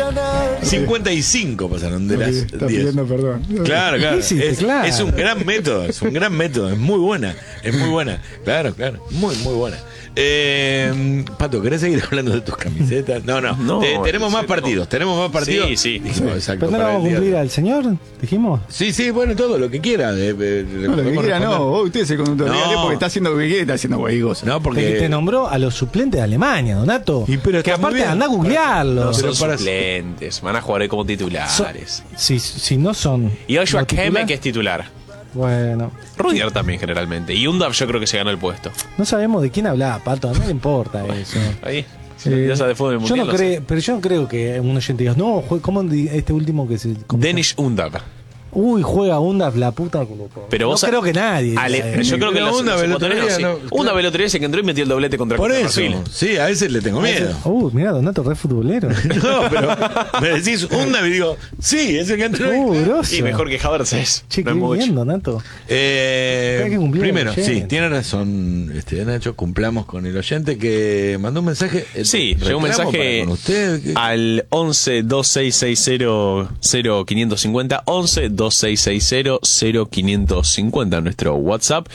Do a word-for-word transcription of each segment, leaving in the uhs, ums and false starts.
cincuenta y cinco pasaron de las Está diez. pidiendo perdón. Claro, claro. hiciste? Es, Claro. es un gran método, es un gran método, es muy buena, es muy buena. Claro, claro, muy, muy buena. Eh, Pato, ¿querés seguir hablando de tus camisetas? No, no, No, Eh, tenemos más no. partidos, tenemos más partidos. Sí, sí. Dijimos, exacto, ¿Pero no le para vamos a el día cumplir de- al señor? ¿Dijimos? Sí, sí, bueno, todo lo que quiera. De, de- de- No, lo que podemos quiera, no. responder. Vos, usted se conductorial No. porque está haciendo lo que quiere, está haciendo cualquier cosa. No, Porque te porque. nombró a los suplentes de Alemania, Donato. Y pero que está muy aparte bien. anda a googlearlos. No Pero son para- suplentes, van a jugar hoy como titulares. Si, si no son. Y Joshua los titulares- Kemme, que es titular. Bueno, Rudiger también, generalmente. Y Undav, yo creo que se ganó el puesto. no sabemos de quién hablaba, Pato. No le importa eso. Ahí. Si Eh, ya sabe de fútbol yo mundial, no lo sé. creo, pero yo no creo que un oyente diga, no, jue- ¿cómo di- este último que se. cómo- Denish Undav. Uy, juega Undav, la puta que lo- Pero no vos creo que nadie. Ale- diga yo eso. creo que Pero los, Undav los el otro ecuatorianos, día, sí. no, Undav el otro día se que entró y metió el doblete contra Por contra eso, Brasil. sí, a ese le tengo miedo. Uh, mira, Donato, re futbolero. No, pero me decís un y digo, sí, ese que entró. Uh, grosso. Y mejor que Havertz es. Che, no qué es mucho. bien, Donato. Eh, Hay que cumplir primero, al oyente. sí, tiene razón, este, Nacho, cumplamos con el oyente que mandó un mensaje. eh, Sí, llegó un reclamo mensaje para con usted. que- al once dos seis seis cero cero quinientos cincuenta, once dos seis seis cero cero quinientos cincuenta, nuestro WhatsApp,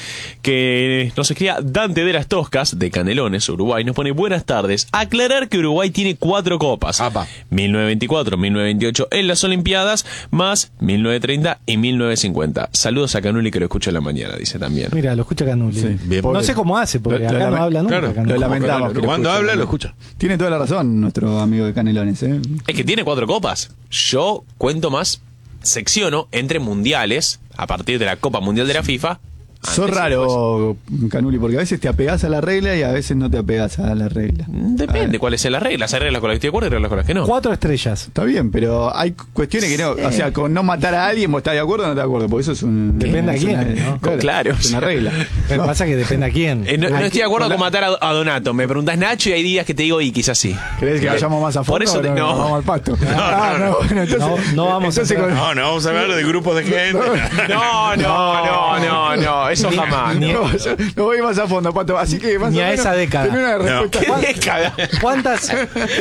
que nos escribía Dante de las Toscas, de Canelones, Uruguay, nos pone buenas tardes. Aclarar que Uruguay tiene cuatro copas. Apa. mil novecientos veinticuatro, mil novecientos veintiocho en las Olimpiadas, más mil novecientos treinta y mil novecientos cincuenta. Saludos a Canuli que lo escucha en la mañana, dice también. Mira, lo escucha Canuli. Sí, bien. No sé cómo hace, porque Lo- acá lo no lame- habla nunca. claro, Canuli. lo lamentamos. que lo Cuando escuche, habla, ¿no? lo escucha. Tiene toda la razón nuestro amigo de Canelones, ¿eh? Es que tiene cuatro copas. Yo cuento más, secciono entre mundiales, a partir de la Copa Mundial de la FIFA. Sos antes y raro, Canuli, porque a veces te apegás a la regla y a veces no te apegás a la regla. después. Depende cuáles sean las reglas. Hay reglas con las que estoy de acuerdo y reglas con las que no. Cuatro estrellas. Está bien, pero hay cuestiones que no. O sea, con no matar a alguien, ¿vos estás de acuerdo o no estás de acuerdo? Porque eso es un. Depende a es una- quién, ¿no? Claro. Es una regla. Pero pasa que depende a quién. Eh, no, no Hay estoy que- de acuerdo con con la- matar a, a Donato. Me preguntás Nacho y hay días que te digo y quizás sí. ¿Querés que vayamos más a fondo? Por eso o te- no, no. vamos al pasto. no, ah, no. no, bueno, entonces. No, no vamos a entonces entrar. con- No, no, vamos a hablar de grupos de gente. No, no, no, no, no. Eso jamás. Ni- No, yo- no voy más a fondo, Pato. Así que más Ni o a menos esa década. tenés una No. respuesta. ¿Qué década? ¿Cuántas,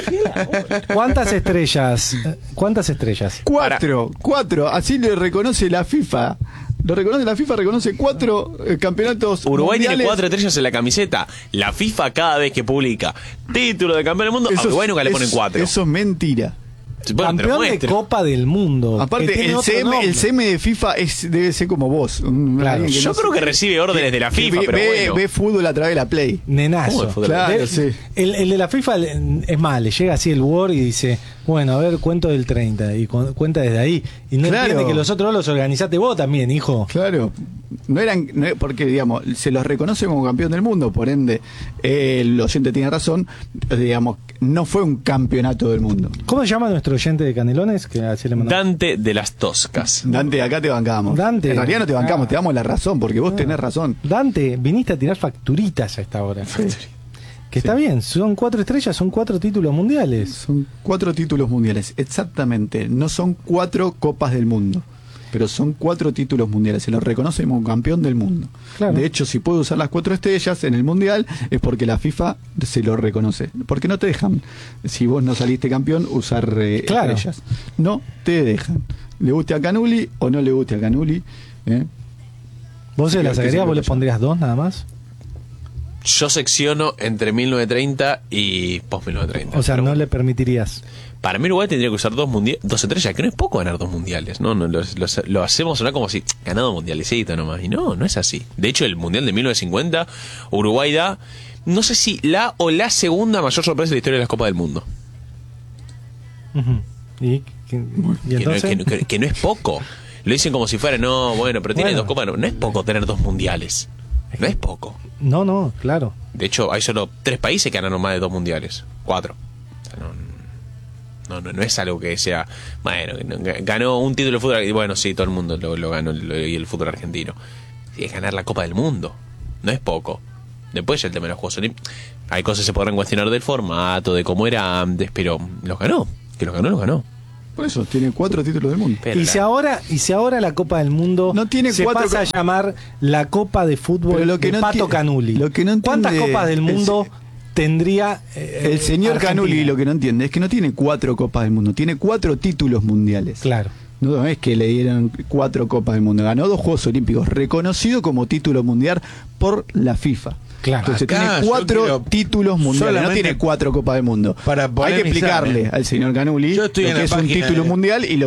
¿Cuántas estrellas? ¿Cuántas estrellas? Cuatro, cuatro. Así le reconoce la FIFA. Lo reconoce la FIFA, reconoce cuatro eh, campeonatos. Uruguay mundiales. tiene cuatro estrellas en la camiseta. La FIFA cada vez que publica título de campeón del mundo, a Eso es- Uruguay nunca le es- ponen cuatro. Eso es mentira. Bueno, te lo Campeón de muestro. Copa del Mundo. que Aparte, tiene el otro C, M, nombre. el C M de FIFA es, debe ser como vos. un- Claro. alguien que Yo no creo sé- que recibe órdenes de la que FIFA, ve, pero ve- bueno. ve fútbol a través de la Play. Nenazo. ¿Cómo de fútbol? Claro, De- sí. el, el de la FIFA le- es más, le llega así el Word y dice, bueno, a ver, cuento del treinta y cu- cuenta desde ahí. Y no Claro. entiende que los otros los organizaste vos también, hijo. Claro, no eran, no, porque digamos, se los reconoce como campeón del mundo, por ende, eh, el oyente tiene razón, digamos, no fue un campeonato del mundo. ¿Cómo se llama nuestro oyente de Canelones? Que así le mandamos. Dante de las Toscas. Dante, acá te bancamos. Dante. En realidad no te bancamos, Ah. te damos la razón, porque vos tenés razón. Dante, viniste a tirar facturitas a esta hora. Que está bien, son cuatro estrellas, son cuatro títulos mundiales. Son cuatro títulos mundiales, exactamente. No son cuatro copas del mundo, pero son cuatro títulos mundiales. Se los reconoce como campeón del mundo. Claro. De hecho, si puede usar las cuatro estrellas en el mundial, es porque la FIFA se lo reconoce. Porque no te dejan, si vos no saliste campeón, usar eh, Claro. estrellas. No te dejan. Le guste a Canuli o no le guste a Canuli. ¿eh? ¿Vos se Sí, la que sacarías? se ¿Vos le lo pondrías dos nada más? Yo secciono entre mil novecientos treinta y post mil novecientos treinta. O sea, Pero no le permitirías. Para mí Uruguay tendría que usar dos, mundia- dos estrellas, que no es poco ganar dos mundiales, ¿no? no lo, lo- lo hacemos sonar como si ganado mundialecito nomás. Y no, no es así. De hecho, el mundial de mil novecientos cincuenta, Uruguay da, no sé si la o la segunda mayor sorpresa de la historia de las Copas del Mundo. Ujú. ¿Y, qué- y Que no, entonces? que no- que- que no es poco. Lo dicen como si fuera, no, bueno, pero tiene Bueno. dos copas. No, no es poco tener dos mundiales. No es poco. No, no, claro. De hecho, hay solo tres países que ganaron más de dos mundiales. Cuatro. O sea, no, no, no, no es algo que sea. Bueno, que no- ganó un título de fútbol. Y bueno, sí, todo el mundo lo, lo ganó lo- y el fútbol argentino. Sí, es ganar la Copa del Mundo. No es poco. Después ya el tema de los Juegos Olímpicos. Hay cosas que se podrán cuestionar del formato, de cómo era antes, pero los ganó. Que los ganó, los ganó. Por eso, tiene cuatro títulos del mundo. Pero Y la- si ahora, y si ahora la Copa del Mundo No tiene se cuatro pasa a co- llamar la Copa de Fútbol Pero lo que de no Pato enti- Canuli. lo que no ¿Cuántas entiende Copas del el- Mundo tendría eh, El señor Argentina. Canuli lo que no entiende es que no tiene cuatro Copas del Mundo, tiene cuatro títulos mundiales. Claro. No es que le dieron cuatro Copas del Mundo, ganó dos Juegos Olímpicos, reconocido como título mundial por la FIFA. Claro. Entonces Acá tiene yo cuatro quiero títulos mundiales, no solamente tiene cuatro Copas del Mundo. para Hay que polemizar, explicarle ¿eh? al señor Canuli Yo estoy lo en que la es un página título de- mundial y lo